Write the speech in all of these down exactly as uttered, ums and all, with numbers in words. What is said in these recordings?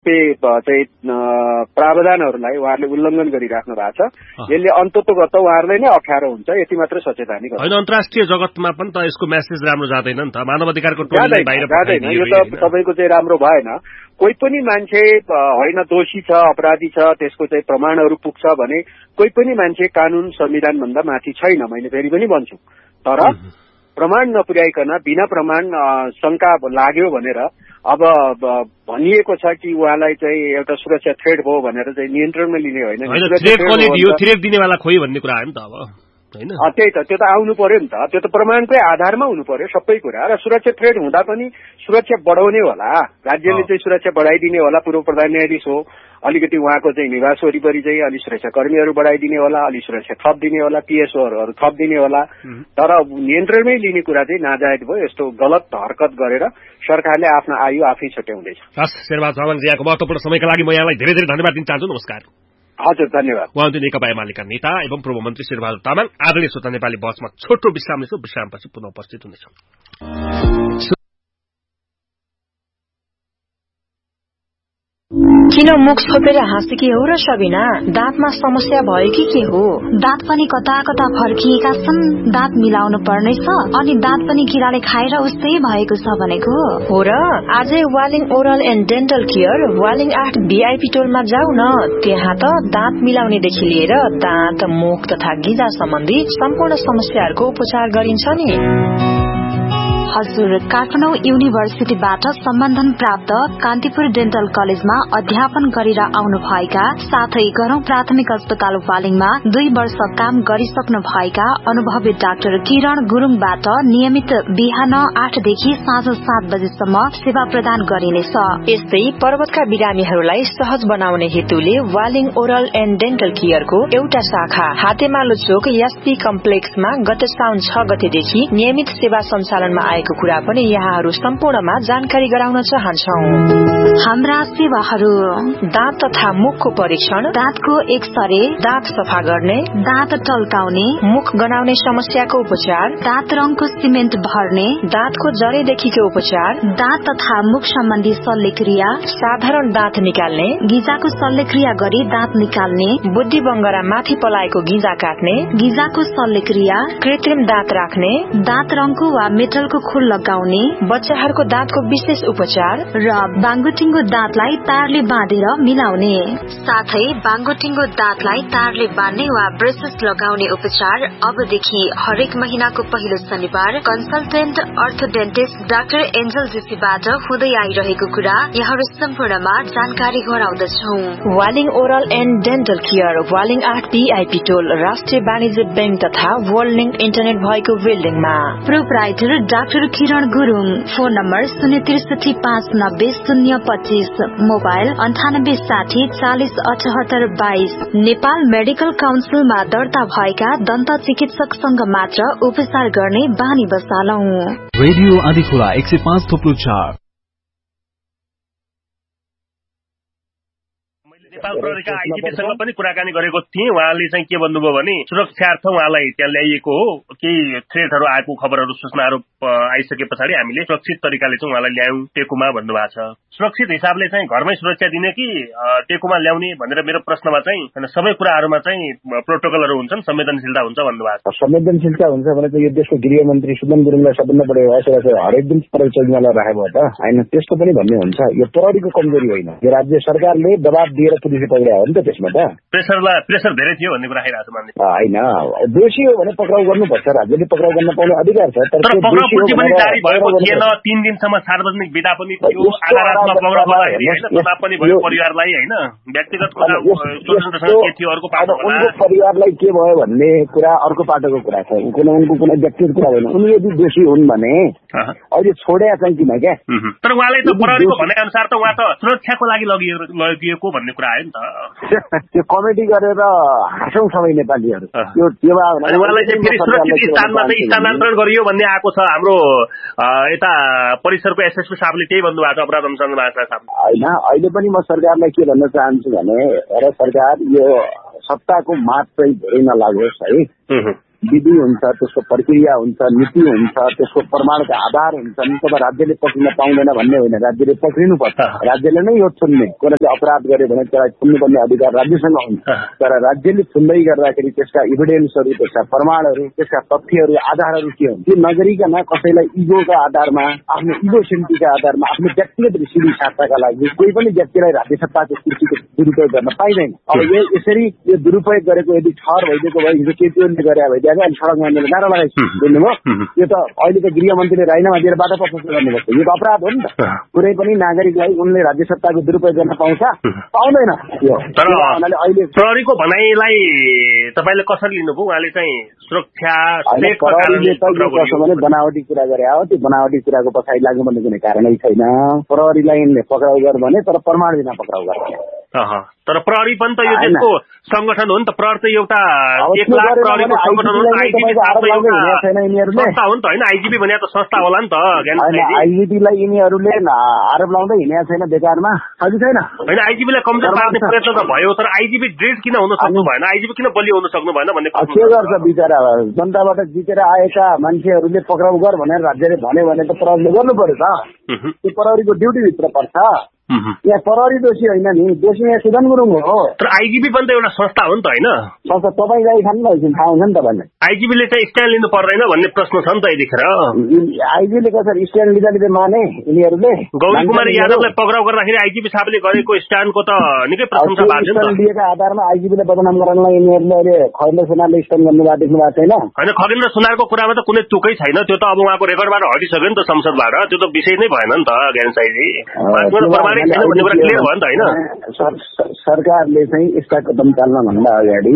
कतिपय चाहिँ प्रावधानहरूलाई उहाँहरूले उल्लङ्घन गरिराख्नु भएको छ। यसले अन्ततोगत उहाँहरूलाई नै अप्ठ्यारो हुन्छ, यति मात्र सचेतनी गर्छ। होइन, अन्तर्राष्ट्रिय जगतमा पनि त यसको मेसेज राम्रो जाँदैन नि त, मानव अधिकारको टोलीले बाहिर जाँदैन। यो त तपाईँको चाहिँ राम्रो भएन। कोही पनि मान्छे होइन दोषी छ, अपराधी छ, त्यसको चाहिँ प्रमाणहरू पुग्छ भने कोही पनि मान्छे कानून संविधान भन्दा माथि छैन, मैले फेरि पनि भन्छु। तर प्रमाण नपुर्याइकन बिना प्रमाण शंका लाग्यो भनेर अब भनिएको छ कि उहाँलाई चाहिँ एउटा सुरक्षा थ्रेट भयो भनेर चाहिँ नियन्त्रणमा लिने होइन, थ्रेट दिनेवाला खोइ भन्ने कुरा हो नि त। अब हैन त्यही त, त्यो त आउनु पर्यो नि त, त्यो त प्रमाणकै आधारमा हुनु पर्यो सबै कुरा। र सुरक्षा थ्रेट हुँदा पनि सुरक्षा बढाउने होला, राज्यले चाहिँ सुरक्षा बढाइदिने होला, पूर्व प्रधान न्यायाधीश हो, अलिकति उहाँको चाहिँ निवास वरिपरि चाहिँ अलि सुरक्षा कर्मीहरू बढाइदिने होला, अलि सुरक्षा थप दिने होला, पिएसओहरू थप दिने होला। तर नियन्त्रणमै लिने कुरा चाहिँ नाजायज भयो। यस्तो गलत हरकत गरेर सरकारले आफ्नो आयु आफै छुट्याउँदैछ। हस्, शेरबहादुर तामाङ यहाँको महत्त्वपूर्ण समयका लागि म यहाँलाई धेरै धेरै धन्यवाद दिन चाहन्छु। नमस्कार। हजुर, धन्यवाद। उहाँ हुनुहुन्थ्यो नेकपा एमालेका नेता एवं पूर्व मन्त्री शेरबहादुर तामाङ। आदरणीय श्रोता, नेपाली बसमा छोटो विश्राम लिन्छौँ, विश्रामपछि पुनः उपस्थित हुनेछौँ। किन मुख छोपेर हाँसेकी हो र सबिना? दाँतमा समस्या भयो कि के हो? दाँत पनि कता कता फर्किएका छन्, दाँत मिलाउनु पर्नेछ, अनि दाँत पनि किराले खाएर उस्तै भएको छ भनेको हो र। आजै Waling oral and dental care Waling आठ भिआइपी टोलमा जाऊ न। त्यहाँ त दाँत मिलाउनेदेखि लिएर दाँत, मुख तथा गिजा सम्बन्धी सम्पूर्ण समस्याहरूको उपचार गरिन्छ नि। हजुर, काठमाडौँ युनिभर्सिटीबाट सम्बन्धन प्राप्त कान्तिपुर डेन्टल कलेजमा अध्यापन गरेर आउनु भएका साथै गरौं प्राथमिक अस्पताल वालिङमा दुई वर्ष काम गरिसक्नु भएका अनुभवी डाक्टर किरण गुरुङबाट नियमित बिहान आठदेखि साँझ सात बजेसम्म सेवा प्रदान गरिनेछ। यस्तै पर्वतका बिरामीहरूलाई सहज बनाउने हेतुले वालिङ ओरल एन्ड डेन्टल केयरको एउटा शाखा हातेमालो चोक एसपी कम्प्लेक्समा गत साउन छ गतेदेखि नियमित सेवा सञ्चालनमा आएको कुरा पनि यहाँहरू सम्पूर्णमा जानकारी गराउन चाहन्छौं। हाम्रा सेवाहरू: दाँत तथा मुखको परीक्षण, दाँतको एक्सरे, दाँत सफा गर्ने, दाँत टल्काउने, मुख गनाउने समस्याको उपचार, दाँत रङको सिमेन्ट भर्ने, दाँतको जरेदेखिको उपचार, दाँत तथा मुख सम्बन्धी शल्यक्रिया, साधारण दाँत निकाल्ने, गिजाको शल्यक्रिया गरी दाँत निकाल्ने, बुद्धि बङ्गरा माथि पलाएको गिजा काट्ने, गिजाको शल्यक्रिया, कृत्रिम दाँत राख्ने, दाँत रङको वा मेटलको खोल लगाउने, बच्चाहरूको दाँतको विशेष उपचार र बाङ्गोटिङ्गो दाँतलाई तारले बाँधेर मिलाउने, साथै बाङ्गोटिङ्गो दाँतलाई तारले बाँध्ने वा ब्रेसेस लगाउने उपचार अबदेखि हरेक महिनाको पहिलो शनिबार कन्सल्टेन्ट अर्थोडेन्टिस्ट डाक्टर एन्जल जोशीबाट हुँदै आइरहेको कुरा यहाँहरू सम्पूर्णमा जानकारी गराउँदछौ। Waling oral and dental care Waling आठ पीआईपी टोल राष्ट्रिय वाणिज्य बैंक तथा वर्ल्ड लिंक इन्टरनेट भएको बिल्डिङमा। प्रोप्राइटर डाक्टर किरण गुरुङ। फोन नम्बर शून्य त्रिसठी पाँच नब्बे शून्य पच्चीस, मोबाइल अन्ठानब्बे साठी चालिस अठहत्तर बाइस। नेपाल मेडिकल काउन्सिलमा दर्ता भएका दन्त चिकित्सकसँग मात्र उपचार गर्ने बानी बसालौं। रेडियो आदिखोला एक सय पाँच थोप्लो चार। नेपाल प्रहरीका आइजिपीसँग पनि कुराकानी गरेको थिएँ। उहाँले चाहिँ के भन्नुभयो भने सुरक्षार्थ उहाँलाई त्यहाँ ल्याइएको हो, केही थ्रेटहरू आएको खबरहरू सूचनाहरू आइसके पछाडि हामीले सुरक्षित तरिकाले चाहिँ उहाँलाई ल्यायौं टेकुमा भन्नुभएको छ। सुरक्षित हिसाबले चाहिँ घरमै सुरक्षा दिने कि टेकुमा ल्याउने भनेर मेरो प्रश्नमा चाहिँ सबै कुराहरूमा चाहिँ प्रोटोकलहरू हुन्छन्, संवेदनशीलता हुन्छ भन्नुभएको छ। संवेदनशीलता हुन्छ भने त यो देशको गृह मन्त्री सुमन गुरुङलाई सबभन्दा बढी असुरक्षा हरेक दिन प्रहरी चौकीमा राखेको हो त होइन, त्यस्तो पनि भन्ने हुन्छ। यो प्रहरीको कमजोरी होइन, यो राज्य सरकारले दबाब दिएर पुलिसले पक्रायो हो नि त, त्यसमा त प्रेसरलाई प्रेसर धेरै थियो भन्ने कुरा आइरहेको छ मान्छे होइन। दोषी हो भने पक्राउ गर्नुपर्छ, राज्यले पक्राउ गर्न पाउने अधिकार छ। तर पक्राउ पुष्टि पनि जारी भएको थिएन, तीन दिनसम्म सार्वजनिक विदा पनि थियो, आधारमा पक्राउ गर्दाखेरि होइन तथा पनि भयो परिवारलाई होइन, व्यक्तिगत कुरा स्वतन्त्रसँग के थियो अर्को पाटो होला। उनको परिवारलाई के भयो भन्ने कुरा अर्को पाटोको कुरा छ, कुनै उनको कुनै व्यक्तिगत कुरा होइन। उनी यदि दोषी हुन् भने अहिले छोडेका चाहिँ किन क्या। तर उहाँले त प्रहरीको भनाइ अनुसार त उहाँ त सुरक्षाको लागि लगिएको भन्ने कुरा आयो नि त। त्यो कमेटी गरेर हाँसौँ सबै नेपालीहरू। त्यो उहाँलाई चाहिँ फेरि सुरक्षित स्थानमा चाहिँ स्थानान्तरण गरियो भन्ने आएको छ। हाम्रो यता परिसरको एसएसपी साहबले त्यही भन्नुभएको छ, अपराध अनुसन्धान महाशाखा साहब। होइन, अहिले पनि म सरकारलाई के भन्न चाहन्छु भने र सरकार यो सत्ताको मात चाहिँ धेरै नलागोस् है, विधि हुन्छ, त्यसको प्रक्रिया हुन्छ, नीति हुन्छ, त्यसको प्रमाणका आधार हुन्छन्। तब राज्यले पक्रिन पाउँदैन भन्ने होइन, राज्यले पक्रिनुपर्छ। राज्यले नै यो छुन्ने, कसैले अपराध गर्यो भने त्यसलाई छुन्नुपर्ने अधिकार राज्यसँग हुन्छ। तर राज्यले छुन्दै गर्दाखेरि त्यसका इभिडेन्सहरू, त्यसका प्रमाणहरू, त्यसका तथ्यहरू, आधारहरू के हुन्, त्यो नगरिकन कसैलाई इगोका आधारमा, आफ्नो इगो सेन्टीका आधारमा, आफ्नो व्यक्तिगत सिधी स्वार्थका लागि कोही पनि व्यक्तिलाई राज्य सत्ताको कुर्सीको दुरुपयोग गर्न पाइँदैन। अब यो यसरी यो दुरुपयोग गरेको यदि ठहर भइदिएको भए हिजो केपिओले गरे भइदिएको अनि सडक मान्छेले नारा लगाइसक्यो, बुझ्नुभयो? यो त अहिले त गृहमन्त्रीले राजीनामा दिएर बाधा प्रशस्त गर्नुपर्छ। यो त अपराध हो नि त। कुनै पनि नागरिकलाई उनले राज्य सत्ताको दुरुपयोग गर्न पाउँछ? पाउँदैन। यो तर अहिले प्रहरीको भनाइलाई तपाईँले कसरी लिनुभयो? उहाँले चाहिँ सुरक्षा प्रहरीले त यो कसो भने बनावटी कुरा गरे हो, त्यो बनावटी कुराको पछाडि लाग्नुपर्ने कुनै कारणै छैन। प्रहरीलाई यिनले पक्राउ गर भने तर प्रमाण बिना पक्राउ गर्ने। तर प्रहरी पनि त यो देशको संगठन हो नि त। प्रहरी त एउटा एक लाख प्रहरीको संगठन हो नि त। आइजिबी संस्था हो नि त होइन? आइजिबी भने त संस्था होला नि त। आइजिबीलाई यिनीहरूले आरोप लाउँदै हिँडेको छैन बेकारमा, अझै छैन होइन? आइजिबीलाई कमजोर पार्ने प्रयत्न त भयो, तर आइजिबी दृढ किन हुन सक्नु भएन? आइजिबी किन बलियो हुन सक्नु भएन भन्ने के गर्छ बिचरा? जनताबाट जितेर आएका मान्छेहरूले पक्राउ गर भनेर राज्यले भन्यो भने त प्रहरीले गर्नु पर्यो त। त्यो प्रहरीको ड्युटीभित्र पर्छ। यहाँ प्रहरी दोषी होइन नि, दोषी यहाँ सुदन गुरुङ हो। तर आइजिबी पनि त एउटा संस्था हो नि त होइन? संस्था तपाईँ गाई खानु न, थाहा हुन्छ नि तपाईँलाई। आइजिबीले चाहिँ स्ट्यान्ड लिनु पर्दैन भन्ने प्रश्न छ नि त यतिखेर। आइजिबीले कसरी स्ट्यान्ड लिँदा लिँदै माने यिनीहरूले? गौरी कुमार यादवलाई पक्राउ गर्दाखेरि आइजिबी साहबले गरेको स्ट्यान्डको त निकै प्रशंसा भएको छ नि त। लिएका आधारमा आइजिबीले बदनाम गराउनलाई यिनीहरूले अहिले खगेन्द्र सुनारले स्ट्यान्ड गर्नु भएको देख्नु भएको छैन? होइन, खगेन्द्र सुनारको कुरामा त कुनै तुकै छैन। त्यो त अब उहाँको रेकर्डबाट हटिसक्यो नि त संसदबाट। त्यो त विषय नै भएन नि त ज्ञान साईजी। प्रमाणित छैन भन्ने कुरा क्लियर भयो नि त होइन? सरकारले चाहिँ यस्ता कदम चाल्न भन्दा अगाडि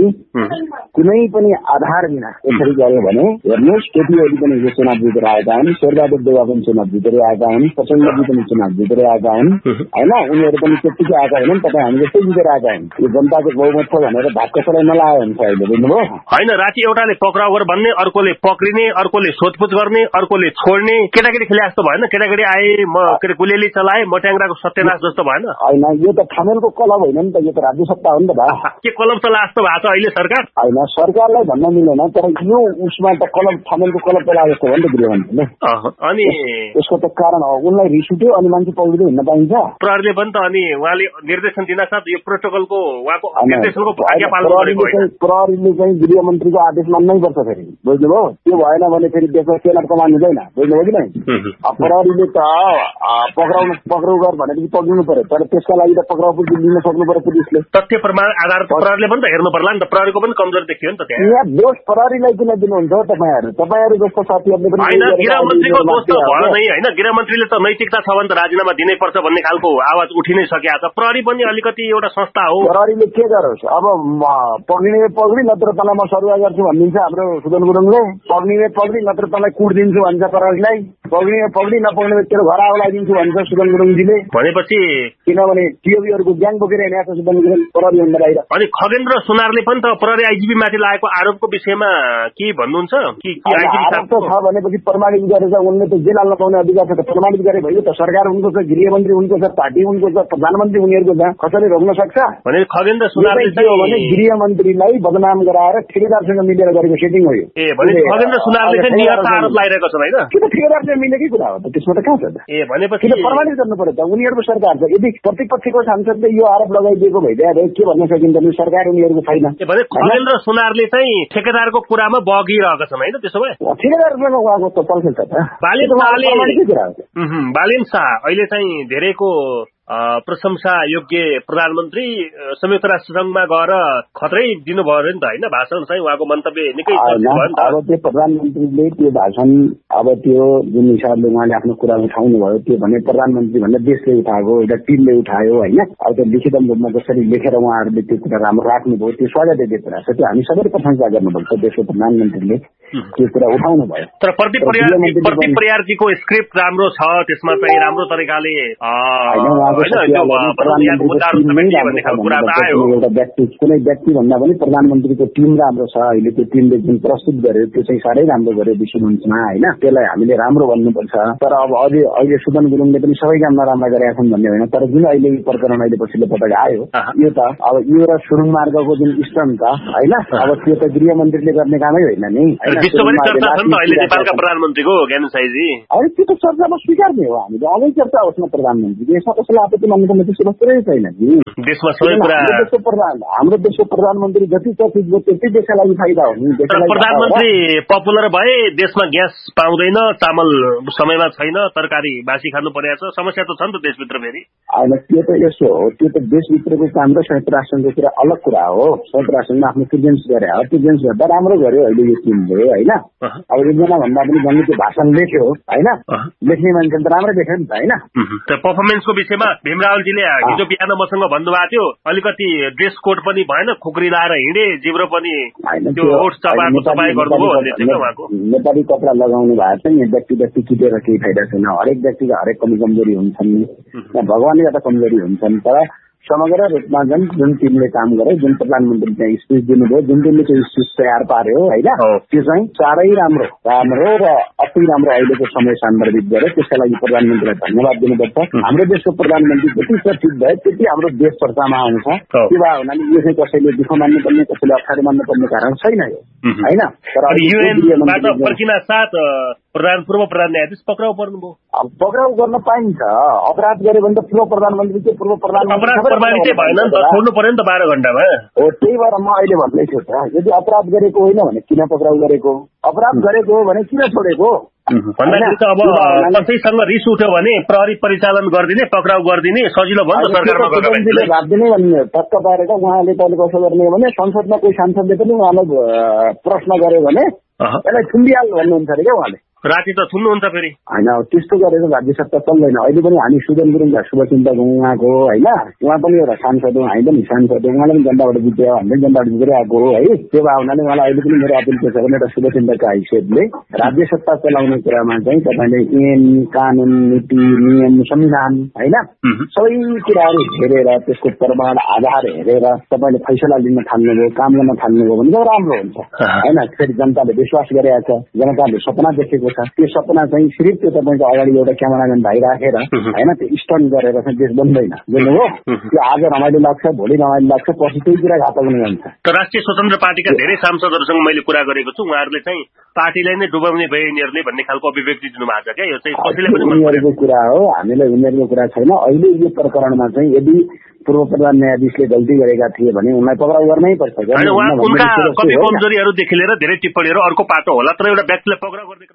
कुनै पनि आधार बिना यसरी गर्यो भने हेर्नुहोस्, केपी ओली पनि यो चुनाव जितेर आएका हुन्, शेरबहादुर देउवा पनि चुनाव जितेर आएका हुन्, प्रचण्डजी पनि चुनाव जितेर आएका हुन् होइन? उनीहरू पनि त्यत्तिकै आएका होइनन्, तपाईँ हामी जस्तै जितेर आएका हुन्। यो जनताको बहुमत छ भनेर भाग कसैलाई नलायो हुन्छ अहिले, बुझ्नुभयो? होइन, राति एउटाले पक्राउ गर भन्ने, अर्कोले पक्रिने, अर्कोले सोधपुछ गर्ने, अर्कोले छोड्ने। केटाकेटी खेले जस्तो भएन? केटाकेटी आए, म के अरे गुलेली चलाए, मट्याङ्ग्राको सत्यनाश जस्तो भएन? होइन, यो त ठमेलको क्लब होइन नि त, यो त राज्य सत्ता हो नि त। के क्लब चला जस्तो भएको छ अहिले सरकार? होइन, सरकारलाई भन्न मिलेन, तर यो उसमा त क्लब ठमेलको क्लब चला जस्तो भयो नि त गृहमन्त्रीले। अनि यसको त कारण हो उनलाई रिस उठ्यो अनि मान्छे पौडिँदै हिँड्न पाइन्छ? प्रहरीले पनि त अनि उहाँले निर्देशन दिन साथ यो प्रोटोकलको उहाँको निर्देशनको आज्ञा पालन गरेको होइन? प्रहरीले चाहिँ गृहमन्त्रीको आदेश मान्नै पर्छ फेरि, बुझ्नुभयो? त्यो भएन भने फेरि देशमा सेना कमान हुँदैन, बुझ्नुभयो कि नै? प्रहरीले त पक्राउनु पक्राउ गर भनेपछि पक्रिनु पर्यो, तर त्यसका लागि त पक्राउ पुलिस लिन सक्नु पर्यो पुलिसले। तथ्य प्रमाण आधार प्रहरीले पनि त हेर्नु पर्ला नि त। प्रहरीको पनि कमजोर देखियो नि त त्यहाँ। यहाँ दोष प्रहरीलाई किन दिनुहुन्छ तपाईँहरू? तपाईँहरू जस्तो साथीहरूले पनि होइन, गृहमन्त्रीको दोष त भएन नै होइन। गृहमन्त्रीले त नैतिकता छ भने त राजीनामा दिनै पर्छ भन्ने खालको आवाज उठि नै सकेको छ। प्रहरी पनि अलिकति एउटा संस्था हो। प्रहरीले के गरोस्? अब पक्रिने पक्री नत्र तँलाई म सरुवा गर्छु भनिदिन्छ हाम्रो सुदन गुरुङले। पक्रिने पक्री नत्र तँलाई कुट दिन्छु भन्छ प्रहरीलाई। पक्रिने पक्री नपक्रिने तेरो घर आगो लगाइदिन्छु भन्छ सुदन गुरुङजीले। भनेपछि किनभने टिओबीहरूको ग्याङ बोकेर हिँडेको छ सुदन गुरुङ प्रहरी भन्दा बाहिर। अनि खगेन्द्र सुनारले पनि त प्रहरी आइजिबी माथि लागेको आरोपको विषयमा के भन्नुहुन्छ? कि आरोप त छ भनेपछि प्रमाणित गरेर उनले त जेल हाल्न पाउने अधिकार छ त। प्रमाणित गरे भयो त। सरकार उनको छ, गृहमन्त्री उनको छ, पार्टी उनको छ, प्रधानमन्त्री उनीहरूको छ। कसैले रोक्न सक्छ? भने खगेन्द्र सुनारले भने गृहमन्त्रीलाई बदनाम गराएर ठेकेदारसँग मिलेर गरेको सेटिङ हो यो। ए भने खगेन्द्र सुनारले चाहिँ नियतका आरोप लगाइरहेको छ होइन? किन ठेकेदारसँग मिलेकै कुरा हो त? त्यसमा त कहाँ छ त? ए भनेपछि किन प्रमाणित गर्नु पर्यो त? उनीहरूको सरकार छ। यदि प्रतिपक्षको सांसदले यो आरोप लगाइदिएको भइदिए के भन्न सकिन्छ भने सरकार उनीहरूको छैन। भने खगेन्द्र सुनारले चाहिँ ठेकेदारको कुरामा बगिरहेका छन् होइन? त्यसो भए ठेकेदारसँग उहाँको त चल्छ त। बालिन शाह अहिले चाहिँ धेरैको प्रशंसा योग्य प्रधानमन्त्री संयुक्त राष्ट्र संघमा गएर खतरै दिनुभयो अरे नि त होइन? भाषण चाहिँ उहाँको मन्तव्य निकै अब त्यो प्रधानमन्त्रीले त्यो भाषण अब त्यो जुन हिसाबले उहाँले आफ्नो कुरा उठाउनु भयो त्यो भने प्रधानमन्त्री भन्दा देशले उठाएको एउटा टिमले उठायो होइन? अब त्यो लिखित रूपमा जसरी लेखेर उहाँहरूले त्यो कुरा राम्रो राख्नुभयो त्यो स्वागतयोग्य कुरा छ। त्यो हामी सबैले प्रशंसा गर्नुपर्छ। देशको प्रधानमन्त्रीले त्यो कुरा उठाउनु भयो। तर प्रदीप परियारजीको स्क्रिप्ट राम्रो छ, त्यसमा चाहिँ राम्रो तरिकाले एउटा व्यक्ति कुनै व्यक्ति भन्दा पनि प्रधानमन्त्रीको टिम राम्रो छ। अहिले त्यो टिमले जुन प्रस्तुत गर्यो त्यो चाहिँ साह्रै राम्रो गर्यो विश्व मञ्चमा होइन, त्यसलाई हामीले राम्रो भन्नुपर्छ। तर अब अझै अहिले सुदन गुरुङले पनि सबै काम नराम्रा गरेका छन् भन्ने होइन, तर जुन अहिले प्रकरण अहिले पछिल्लो पटक आयो यो त अब यो र सुरुङ मार्गको जुन स्टन त होइन, अब त्यो त गृहमन्त्रीले गर्ने कामै होइन नि। प्रधानमन्त्रीको ज्ञान साईजी होइन त्यो त चर्चामा स्वीकार्ने हो, हामीले अझै चर्चा होस् न प्रधानमन्त्री, यसमा कसैलाई आपत्ति मान्नुपर्ने त्यस्तो कुरै छैन नि। देशमा सबै कुरा देशको प्रधान हाम्रो देशको प्रधानमन्त्री जति चर्चित भयो त्यति देशका लागि फाइदा हो नि। प्रधानमन्त्री पपुलर भए देशमा ग्यास पाउँदैन, चामल समयमा छैन, तरकारी बासी खानु परेको छ, समस्या त छ नि त देशभित्र फेरि। होइन त्यो त यसो हो, त्यो त देशभित्रको काम र संयुक्त राष्ट्रको कुरा अलग कुरा हो। संयुक्त राष्ट्रमा आफ्नो प्रेजेन्स गरे हो, प्रेजेन्स गर्दा राम्रो गर्यो अहिले यो टिमले होइन। अब एकजना भन्दा पनि जसले त्यो भाषण लेख्यो होइन, लेख्ने मान्छे त राम्रै लेख्यो नि त होइन। पर्फर्मेन्सको विषयमा भीम रावलजीले हिजो बिहान मसँग भन्नुभएको थियो अलिकति ड्रेस कोड पनि भएन, खुकुरी लाएर हिँडे, जिब्रो पनि त्यो ओठ चपाएको सफाई गर्नुभयो भन्दै थियो उहाँको। नेपाली कपडा लगाउनु भएको छ यहाँ व्यक्ति व्यक्ति किटेर केही फाइदा छैन। हरेक व्यक्तिको हरेक कमी कमजोरी हुन्छन्, यहाँ भगवानले गर्दा कमजोरी हुन्छन्। तर समग्र रूपमा जुन जुन टिमले काम गर्यो, जुन प्रधानमन्त्री त्यहाँ स्पिच दिनुभयो, जुन टिमले त्यो स्पिच तयार पार्यो होइन, त्यो चाहिँ साह्रै राम्रो राम्रो र अति राम्रो अहिलेको समय सान्दर्भिक गर्यो। त्यसका लागि प्रधानमन्त्रीलाई धन्यवाद दिनुपर्छ। हाम्रो देशको प्रधानमन्त्री जति चर्चित भयो त्यति हाम्रो देश चर्चामा आउँछ। त्यो भए हुनाले यो चाहिँ कसैले दुःख मान्नुपर्ने, कसैले अप्ठ्यारो मान्नुपर्ने कारण छैन यो होइन। तर युएनबाट फर्किना साथ प्रधान पूर्व प्रधान न्यायाधीश पक्राउ पर्नुभयो। अब पक्राउ गर्न पाइन्छ, अपराध गर्यो भने त पूर्व प्रधानमन्त्री चाहिँ पूर्व प्रधानमन्त्री भएन नि त, छोड्नु पर्यो नि त बाह्र घण्टामा। हो त्यही भएर म अहिले भन्दैछु त, यदि अपराध गरेको होइन भने किन पक्राउ गरेको, अपराध गरेको हो भने किन छोडेको भन्दाखेरि त अब कसैसँग रिस उठ्यो भने प्रहरी परिचालन गरिदिने, पक्राउ गरिदिने सजिलो भयो नि त सरकारमा गएर भागिदिने भन्ने टक्क पारेर उहाँले तपाईँले कसो गर्ने भने संसदमा कोही सांसदले पनि उहाँलाई प्रश्न गर्यो भने यसलाई थुन्डिहाल भन्नुहुन्छ अरे क्या उहाँले। राति त थुन्नुहुन्छ फेरि होइन, त्यस्तो गरेर राज्य सत्ता चल्दैन। अहिले पनि हामी सुदन गुरुङ शुभचिन्तक हौँ उहाँको होइन, उहाँ पनि एउटा सांसद हो, हामी पनि सांसद हो, उहाँले पनि जनताबाट जित्यो, हामीले जनताबाट जितेर आएको हो है। त्यो भावनाले उहाँलाई अहिले पनि मेरो अपिल के छ भने एउटा शुभचिन्तकको हैसियतले राज्य सत्ता चलाउने कुरामा चाहिँ तपाईँले ऐन कानुन नीति नियम संविधान होइन सबै कुराहरू हेरेर त्यसको प्रमाण आधार हेरेर तपाईँले फैसला लिन थाल्नुभयो, काम गर्न थाल्नुभयो भने त राम्रो हुन्छ होइन। फेरि जनताले विश्वास गरेका छ, जनताले सपना देखेको छ, त्यो सपना चाहिँ सिर्फ त्यो तपाईँको अगाडि एउटा क्यामेराम्यान भाइ राखेर होइन त्यो स्टन्ट गरेर चाहिँ देश बन्दैन बुझ्नुभयो। त्यो आज रमाइलो लाग्छ, भोलि रमाइलो लाग्छ, पछि त्यही कुरा घातक पनि हुन्छ। राष्ट्रिय स्वतन्त्र पार्टीका धेरै सांसदहरूसँग मैले कुरा गरेको छु, उहाँहरूले चाहिँ पार्टीलाई नै डुबाउने भए यिनीहरूले भन्ने खालको अभिव्यक्ति दिनुभएको छ क्या। यो चाहिँ कसैले पनि उनीहरूको कुरा हो, हामीलाई उनीहरूको कुरा छैन। अहिले यो प्रकरणमा चाहिँ यदि पूर्व प्रधान न्यायाधीशले गल्ती गरेका थिए भने उनलाई पक्राउ गर्नै पर्छ। उनका कमी कमजोरीहरूदेखि लिएर धेरै टिप्पणीहरू अर्को पाटो होला, तर एउटा व्यक्तिलाई पक्राउ गर्ने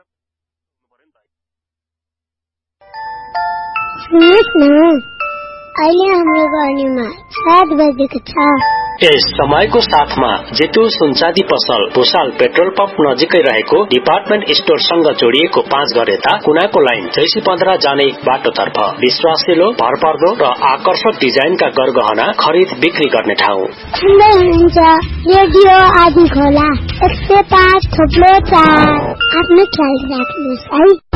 सुन्नुहोस् न, अहिले हाम्रो गर्नेमा सात बजेको छ। यस समयको साथमा जेतु सुनचाँदी पसल भुसाल पेट्रोल पम्प नजिकै रहेको डिपार्टमेन्ट स्टोरसँग जोडिएको पाँच घर यता कुनाको लाइन चैसी पन्ध्र जाने बाटोतर्फ विश्वासिलो भरपर्दो र आकर्षक डिजाइनका गरगहना खरिद बिक्री गर्ने ठाउँ। सुन्दै हुनुहुन्छ रेडियो आदि खोला एक सय पाँच थोप्लो चार। आफ्नो ख्याल राख्नुहोस् है।